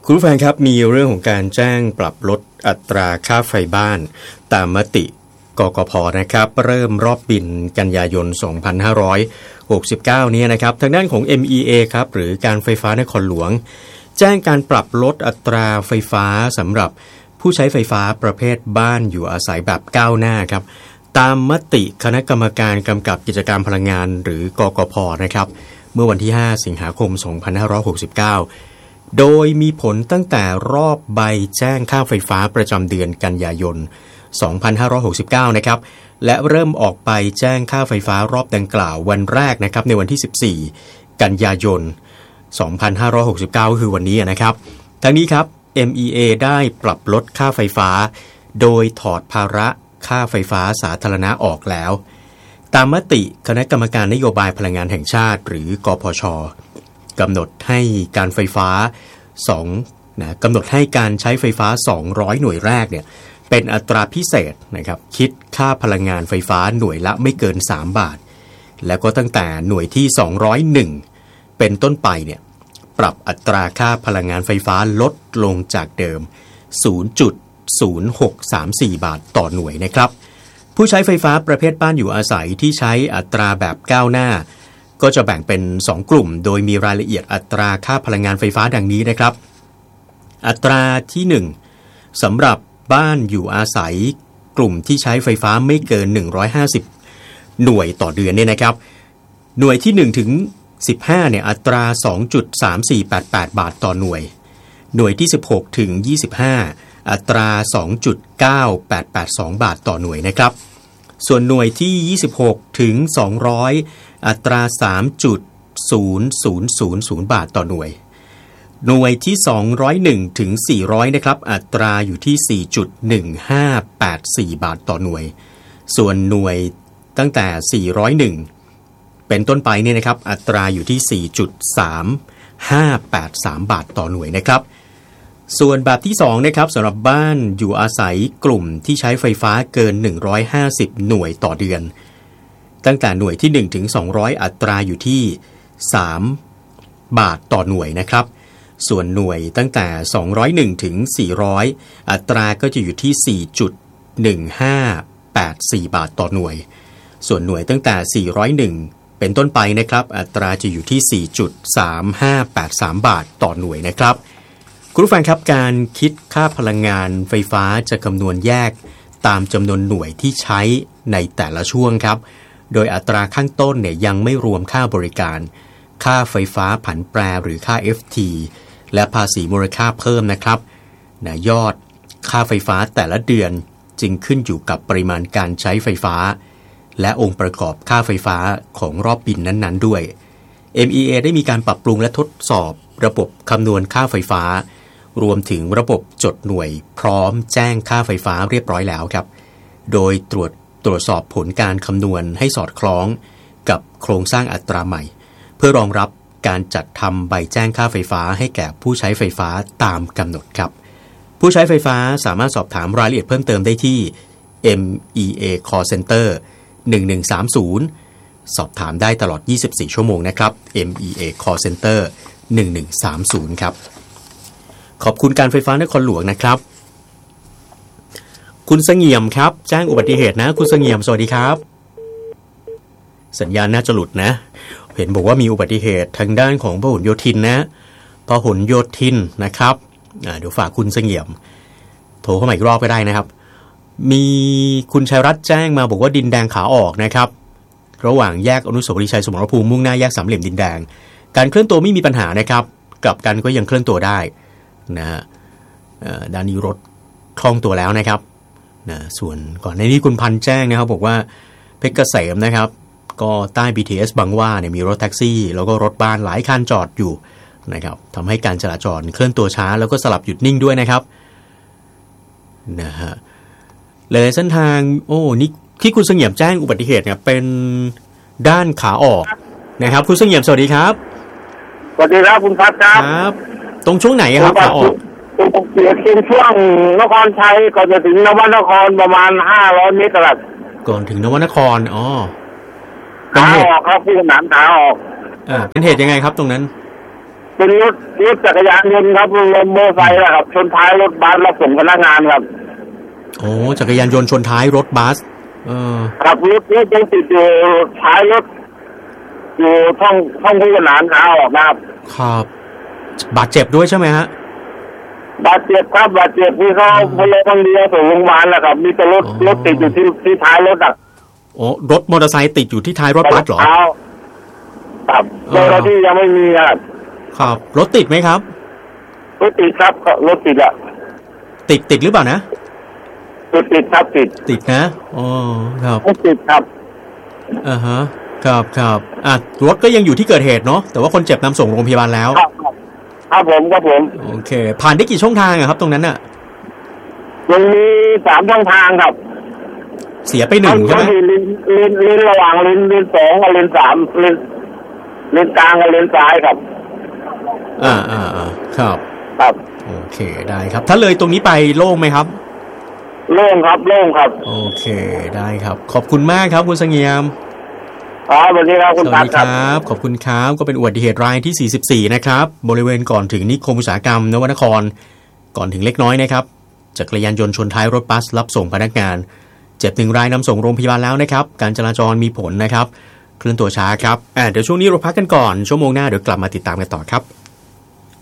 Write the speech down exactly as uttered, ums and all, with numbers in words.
คุณผู้ฟังครับมีเรื่องของการแจ้งปรับลดอัตราค่าไฟบ้านตามมติกกพ.นะครับเริ่มรอบบินกันยายนสองพันห้าร้อยหกสิบเก้านี้นะครับทางด้านของ เอ็ม อี เอ ครับหรือการไฟฟ้านครหลวงแจ้งการปรับลดอัตราไฟฟ้าสำหรับผู้ใช้ไฟฟ้าประเภทบ้านอยู่อาศัยแบบก้าวหน้าครับตามมติคณะกรรมการกำกับกิจการพลังงานหรือกกพ.นะครับเมื่อวันที่ห้าสิงหาคมสองพันห้าร้อยหกสิบเก้าโดยมีผลตั้งแต่รอบใบแจ้งค่าไฟฟ้าประจำเดือนกันยายนสองพันห้าร้อยหกสิบเก้านะครับและเริ่มออกไปแจ้งค่าไฟฟ้ารอบดังกล่าววันแรกนะครับในวันที่สิบสี่กันยายนสองพันห้าร้อยหกสิบเก้าก็คือวันนี้นะครับทั้งนี้ครับ เอ็ม อี เอ ได้ปรับลดค่าไฟฟ้าโดยถอดภาระค่าไฟฟ้าสาธารณะออกแล้วตามมติคณะกรรมการนโยบายพลังงานแห่งชาติหรือกพช.กำหนดให้การไฟฟ้า2นะกำหนดให้การใช้ไฟฟ้าสองร้อยหน่วยแรกเนี่ยเป็นอัตราพิเศษนะครับคิดค่าพลังงานไฟฟ้าหน่วยละไม่เกินสามบาทแล้วก็ตั้งแต่หน่วยที่สองร้อยเอ็ดเป็นต้นไปเนี่ยปรับอัตราค่าพลังงานไฟฟ้าลดลงจากเดิม ศูนย์จุดศูนย์หกสามสี่ บาทต่อหน่วยนะครับผู้ใช้ไฟฟ้าประเภทบ้านอยู่อาศัยที่ใช้อัตราแบบก้าวหน้าก็จะแบ่งเป็นสองกลุ่มโดยมีรายละเอียดอัตราค่าพลังงานไฟฟ้าดังนี้นะครับอัตราที่หนึ่งสำหรับบ้านอยู่อาศัยกลุ่มที่ใช้ไฟฟ้าไม่เกินหนึ่งร้อยห้าสิบหน่วยต่อเดือนเนี่ยนะครับหน่วยที่หนึ่งถึงสิบห้าเนี่ยอัตรา สองจุดสามสี่แปดแปด บาทต่อหน่วยหน่วยที่สิบหกถึงยี่สิบห้าอัตรา สองจุดเก้าแปดแปดสอง บาทต่อหน่วยนะครับส่วนหน่วยที่ยี่สิบหกถึงสองร้อยอัตรา สามจุดศูนย์ศูนย์ศูนย์ศูนย์ บาทต่อหน่วยหน่วยที่สองร้อยเอ็ดถึงสี่ร้อยนะครับอัตราอยู่ที่ สี่จุดหนึ่งห้าแปดสี่ บาทต่อหน่วยส่วนหน่วยตั้งแต่สี่ร้อยเอ็ดเป็นต้นไปเนี่ยนะครับอัตราอยู่ที่ สี่จุดสามห้าแปดสาม บาทต่อหน่วยนะครับส่วนแบบที่สองนะครับสำหรับบ้านอยู่อาศัยกลุ่มที่ใช้ไฟฟ้าเกินหนึ่งร้อยห้าสิบหน่วยต่อเดือนตั้งแต่หน่วยที่หนึ่งถึงสองร้อยอัตราอยู่ที่สามบาทต่อหน่วยนะครับส่วนหน่วยตั้งแต่สองร้อยเอ็ดถึงสี่ร้อยอัตราก็จะอยู่ที่ สี่จุดหนึ่งห้าแปดสี่ บาทต่อหน่วยส่วนหน่วยตั้งแต่สี่ร้อยเอ็ดเป็นต้นไปนะครับอัตราจะอยู่ที่ สี่จุดสามห้าแปดสาม บาทต่อหน่วยนะครับคุณผู้ฟังครับการคิดค่าพลังงานไฟฟ้าจะคำนวณแยกตามจำนวนหน่วยที่ใช้ในแต่ละช่วงครับโดยอัตราข้างต้นเนี่ยยังไม่รวมค่าบริการค่าไฟฟ้าผันแปรหรือค่า เอฟ ที และภาษีมูลค่าเพิ่มนะครับนะยอดค่าไฟฟ้าแต่ละเดือนจึงขึ้นอยู่กับปริมาณการใช้ไฟฟ้าและองค์ประกอบค่าไฟฟ้าของรอบบินนั้นๆด้วย เอ็ม อี เอ ได้มีการปรับปรุงและทดสอบระบบคำนวณค่าไฟฟ้ารวมถึงระบบจดหน่วยพร้อมแจ้งค่าไฟฟ้าเรียบร้อยแล้วครับโดยตรวจตรวจสอบผลการคำนวณให้สอดคล้องกับโครงสร้างอัตราใหม่เพื่อรองรับการจัดทำใบแจ้งค่าไฟฟ้าให้แก่ผู้ใช้ไฟฟ้าตามกำหนดครับผู้ใช้ไฟฟ้าสามารถสอบถามรายละเอียดเพิ่มเติมได้ที่ เอ็ม อี เอ Call Center หนึ่งหนึ่งสามศูนย์สอบถามได้ตลอดยี่สิบสี่ชั่วโมงนะครับ เอ็ม อี เอ Call Center หนึ่งหนึ่งสามศูนย์ครับขอบคุณการไฟฟ้านครหลวงนะครับคุณเสงี่ยมครับแจ้งอุบัติเหตุนะคุณเสงี่ยมสวัสดีครับสัญญาณน่าจะหลุดนะเห็นบอกว่ามีอุบัติเหตุทางด้านของพหลโยธินนะพหลโยธินนะครับเดี๋ยวฝากคุณเสงี่ยมโทรเข้ามาอีกรอบก็ได้นะครับมีคุณชัยรัตน์แจ้งมาบอกว่าดินแดงขาออกนะครับระหว่างแยกอนุสาวรีย์ชัยสมรภูมิมุ่งหน้าแยกสามเหลี่ยมดินแดงการเคลื่อนตัวไม่มีปัญหานะครับกลับกันก็ยังเคลื่อนตัวได้นะฮะด้านนี้รถคล่องตัวแล้วนะครับนะส่วนก่อนในนี้คุณพันแจ้งนะครับบอกว่าเพชรเกษมนะครับก็ใต้ บี ที เอส บางหว่าเนี่ยมีรถแท็กซี่แล้วก็รถบ้านหลายคันจอดอยู่นะครับทำให้การจราจรเคลื่อนตัวช้าแล้วก็สลับหยุดนิ่งด้วยนะครับนะฮะเลยเส้นทางโอ้นี่ที่คุณเสงี่ยมแจ้งอุบัติเหตุเนี่ยเป็นด้านขาออกนะครับคุณเสงี่ยมสวัสดีครับสวัสดีครับคุณพัฒน์ครับครับตรงช่วงไหนครับขาออกเสียเป็นช่วงนครชัยก่อนจะถึงนวนครประมาณห้าร้อยเมตรครับก่อนถึงนวนครอ๋อขาออกครับที่สนามขาออกอ่าเป็นเหตุยังไงครับตรงนั้นเป็นรถรถจักรยานยนต์ครับรถมอเตอร์ไซค์นะครับชนท้ายรถบัสรับส่งพนักงานครับโอ้จักรยานยนต์ชนท้ายรถบัสเออครับรถรถยังติดอยู่ท้ายรถอยู่ท่องท่องผู้ขนานขาออกนะครับครับบาดเจ็บด้วยใช่ไหมฮะบาดเจ็บครับบาดเจ็บที่เขาพลเมืองดีส่งโรงพยาบาลแหละครับมีแต่รถรถติดอยู่ที่ที่ท้ายรถอ่ะโอ้รถมอเตอร์ไซค์ติดอยู่ที่ท้ายรถบัสเหรอครับโดยที่ยังไม่มีครับครับรถติดไหมครับรถติดครับรถติดอะติดติดหรือเปล่านะติดติดครับติดติดนะอ๋อครับติดครับอ่าฮะครับครับอ่ะรถก็ยังอยู่ที่เกิดเหตุเนาะแต่ว่าคนเจ็บนำส่งโรงพยาบาลแล้วครับผมครับผมโอเคผ่านได้กี่ช่องทางอะครับตรงนั้นอะตรงนี้สามช่องทางครับเสียไปหนึ่งใช่ไหมเลนเลนเลนระหว่างเลนเลนสองกับเลนสามเลนเลนกลางกับเลนซ้ายครับอ่าอ่าอ่าครับครับโอเคได้ครับถ้าเลยตรงนี้ไปโล่งไหมครับโล่งครับโล่งครับโอเคได้ครับขอบคุณมากครับคุณเสงี่ยมอ๋อสวัสดีครับคุณสวัสดีครับขอบคุณครับก็เป็นอุบัติเหตุรายที่สี่สิบสี่นะครับบริเวณก่อนถึงนิคมอุตสาหกรรมนวนครก่อนถึงเล็กน้อยนะครับจักรยานยนต์ชนท้ายรถบัสรับส่งพนักงานเจ็บหนึ่งรายนำส่งโรงพยาบาลแล้วนะครับการจราจรมีผลนะครับเคลื่อนตัวช้าครับอ่าเดี๋ยวช่วงนี้เราพักกันก่อนชั่วโมงหน้าเดี๋ยวกลับมาติดตามกันต่อครับ